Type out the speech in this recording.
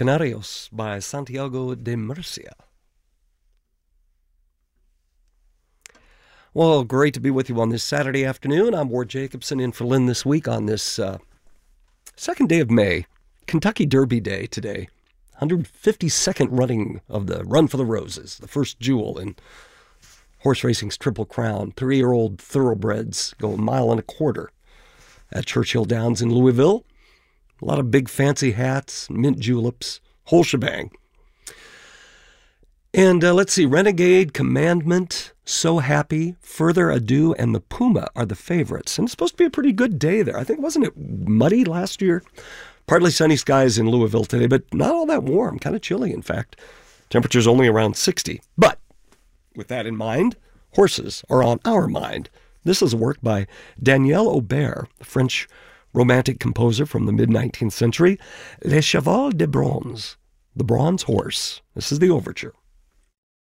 Canarios by Santiago de Murcia. Well, great to be with you on this Saturday afternoon. I'm Ward Jacobson in for Lynn this week on this second day of May, Kentucky Derby Day today. 152nd running of the Run for the Roses, the first jewel in horse racing's Triple Crown. 3-year-old thoroughbreds go 1.25 miles at Churchill Downs in Louisville. A lot of big fancy hats, mint juleps, whole shebang. And let's see, Renegade, Commandment, So Happy, Further Ado, and the Puma are the favorites. And it's supposed to be a pretty good day there. I think, wasn't it muddy last year? Partly sunny skies in Louisville today, but not all that warm. Kind of chilly, in fact. Temperature's only around 60. But with that in mind, horses are on our mind. This is a work by Daniel Aubert, a French romantic composer from the mid-19th century. Les Chevaux de Bronze, the Bronze Horse. This is the overture.